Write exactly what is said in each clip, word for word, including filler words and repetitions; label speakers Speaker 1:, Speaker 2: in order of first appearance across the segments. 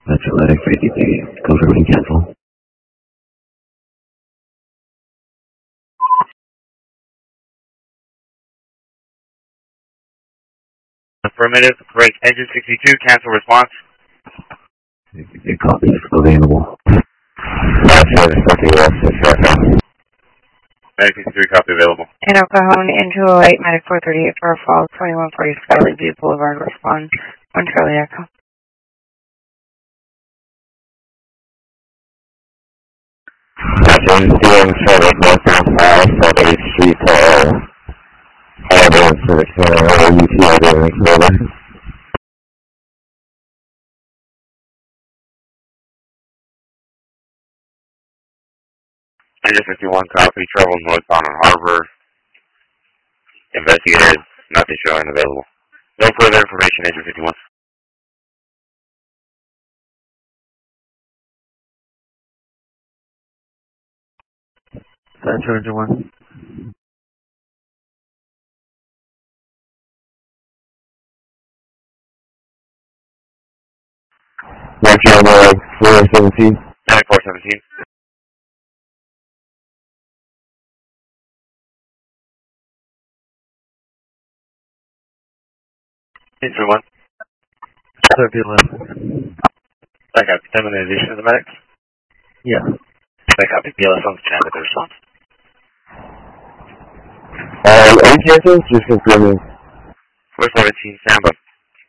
Speaker 1: Metro Atlantic fifty three, confirming cancel.
Speaker 2: Affirmative, correct. Engine sixty-two, cancel response.
Speaker 1: A copy is available.
Speaker 2: Atlantic fifty-three, copy available.
Speaker 3: And El Cajon into oh eight, Medic four thirty-eight, Far Falls, twenty-one forty Skyline View Boulevard, respond. One Charlie Echo.
Speaker 4: James doing service one pound five for H three to Harbor for the Canada U T I during the quarter.
Speaker 2: Engine fifty-one, copy. Travel northbound on Harbor. Investigated. Nothing showing available. No further information, Engine fifty-one.
Speaker 1: Metro Engine one.
Speaker 4: Metro four seventeen.
Speaker 2: Medic four seventeen. Engine one.
Speaker 1: thirty eleven.
Speaker 2: I got determination of the medics.
Speaker 1: Yeah.
Speaker 2: I copy P L S on the chat with the response.
Speaker 4: Um, any cancels? Just confirming.
Speaker 2: four seventeen, stand by.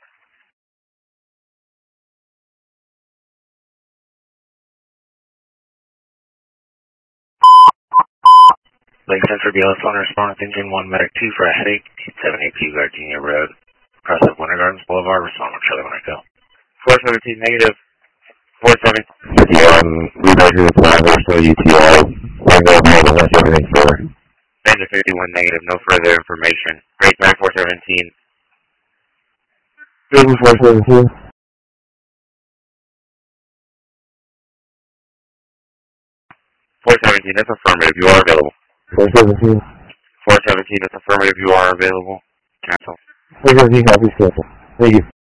Speaker 2: Lake Central B L S on respond with engine one, medic two for a headache, seven A P Gardenia Road, across of Winter Gardens Boulevard, respond with Charlie when I go. four seventeen, negative. four seventeen.
Speaker 4: fifty-one, remeasure the plan, there's no U T I. Window model, that's everything for.
Speaker 2: Engine fifty-one, negative, no further information. Great, medic four seventeen.
Speaker 4: Building four seventeen.
Speaker 2: four seventeen, that's affirmative, you are available.
Speaker 4: four seventeen.
Speaker 2: four seventeen, that's affirmative, you are available. Cancel.
Speaker 4: four seventeen, copies cancel. Thank you.